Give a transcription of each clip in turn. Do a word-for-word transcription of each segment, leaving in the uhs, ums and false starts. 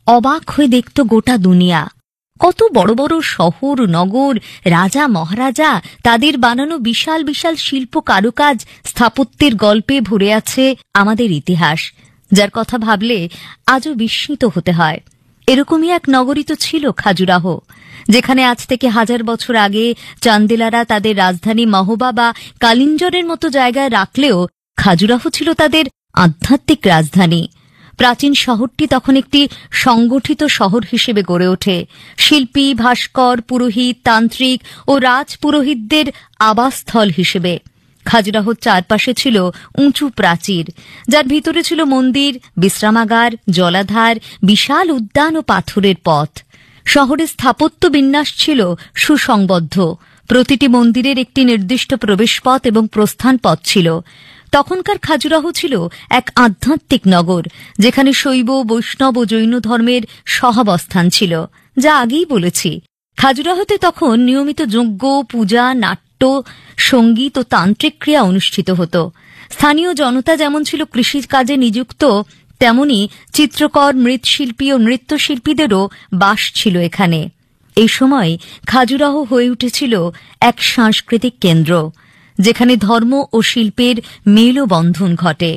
অবাক হয়ে দেখত গোটা দুনিয়া। কত বড় বড় শহর নগর, রাজা মহারাজা, তাদের বানানো বিশাল বিশাল শিল্প কারুকাজ, স্থাপত্যের গল্পে ভরে আছে আমাদের ইতিহাস, যার কথা ভাবলে আজও বিস্মিত হতে হয়। এরকমই এক নগরী তো ছিল খাজুরাহ, যেখানে আজ থেকে হাজার বছর আগে চান্দেলারা তাদের রাজধানী মহোবা বা কালিঞ্জরের মতো জায়গায় রাখলেও খাজুরাহ ছিল তাদের আধ্যাত্মিক রাজধানী। প্রাচীন শহরটি তখন একটি সংগঠিত শহর হিসেবে গড়ে ওঠে, শিল্পী, ভাস্কর, পুরোহিত, তান্ত্রিক ও রাজ পুরোহিতদের আবাসস্থল হিসেবে। খাজুরাহর চারপাশে ছিল উঁচু প্রাচীর, যার ভিতরে ছিল মন্দির, বিশ্রামাগার, জলাধার, বিশাল উদ্যান ও পাথরের পথ। শহরের স্থাপত্য বিন্যাস ছিল সুসংবদ্ধ, প্রতিটি মন্দিরের একটি নির্দিষ্ট প্রবেশপথ এবং প্রস্থান পথ ছিল। তখনকার খাজুরাহ ছিল এক আধ্যাত্মিক নগর, যেখানে শৈব, বৈষ্ণব ও জৈন ধর্মের সহাবস্থান ছিল। যা আগেই বলেছি, খাজুরাহতে তখন নিয়মিত যজ্ঞ, পূজা, নাট্য, সঙ্গীত ও তান্ত্রিক ক্রিয়া অনুষ্ঠিত হতো। স্থানীয় জনতা যেমন ছিল কৃষি কাজে নিযুক্ত, তেমনি চিত্রকর, মৃৎশিল্পী ও নৃত্যশিল্পীদেরও বাস ছিল এখানে। এই সময় খাজুরাহ হয়ে উঠেছিল এক সাংস্কৃতিক কেন্দ্র, যেখানে ধর্ম ও শিল্পের মেলবন্ধন ঘটে।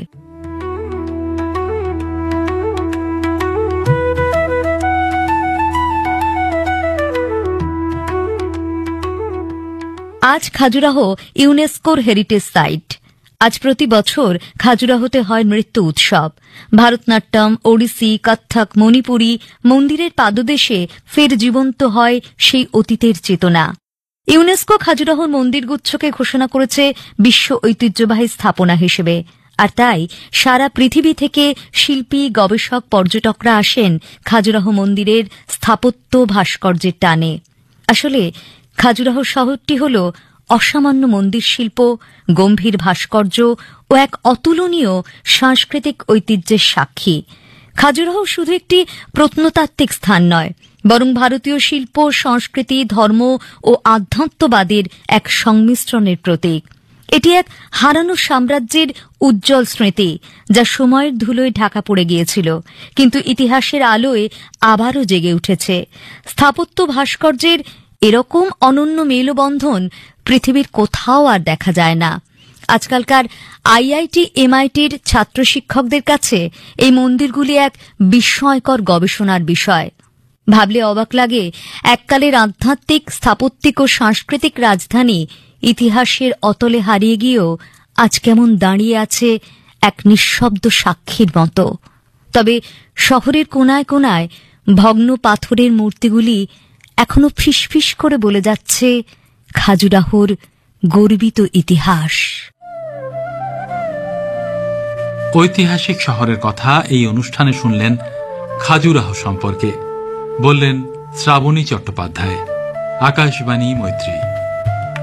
আজ খাজুরাহ ইউনেস্কোর হেরিটেজ সাইট। আজ প্রতি বছর খাজুরাহতে হয় নৃত্য উৎসব। ভারতনাট্যম, ওড়িশি, কত্থক, মণিপুরী মন্দিরের পাদদেশে ফের জীবন্ত হয় সেই অতীতের চেতনা। ইউনেস্কো খাজুরাহর মন্দিরগুচ্ছকে ঘোষণা করেছে বিশ্ব ঐতিহ্যবাহী স্থাপনা হিসেবে, আর তাই সারা পৃথিবী থেকে শিল্পী, গবেষক, পর্যটকরা আসেন খাজুরাহ মন্দিরের স্থাপত্য ভাস্কর্যের টানে। আসলে খাজুরাহ শহরটি হল অসামান্য মন্দির শিল্প, গম্ভীর ভাস্কর্য ও এক অতুলনীয় সাংস্কৃতিক ঐতিহ্যের সাক্ষী। খাজুরাহ শুধু একটি প্রত্নতাত্ত্বিক স্থান নয়, বরং ভারতীয় শিল্প, সংস্কৃতি, ধর্ম ও আধ্যাত্মবাদের এক সংমিশ্রণের প্রতীক। এটি এক হারানো সাম্রাজ্যের উজ্জ্বল স্মৃতি, যা সময়ের ধুলোয় ঢাকা পড়ে গিয়েছিল, কিন্তু ইতিহাসের আলোয় আবারও জেগে উঠেছে। স্থাপত্য ভাস্কর্যের এরকম অনন্য মেলবন্ধন পৃথিবীর কোথাও আর দেখা যায় না। আজকালকার আইআইটি, এমআইটির ছাত্র শিক্ষকদের কাছে এই মন্দিরগুলি এক বিস্ময়কর গবেষণার বিষয়। ভাবলে অবাক লাগে, এককালের আধ্যাত্মিক, স্থাপত্যিক ও সাংস্কৃতিক রাজধানী ইতিহাসের অতলে হারিয়ে গিয়েও আজ কেমন দাঁড়িয়ে আছে এক নিঃশব্দ সাক্ষীর মতো। তবে শহরের কোনায় কোনায় ভগ্ন পাথরের মূর্তিগুলি এখনো ফিসফিস করে বলে যাচ্ছে খাজুরাহর গর্বিত ইতিহাস। ঐতিহাসিক শহরের কথা এই অনুষ্ঠানে শুনলেন খাজুরাহ সম্পর্কে, বললেন শ্রাবণী চট্টোপাধ্যায়। আকাশবাণী মৈত্রী।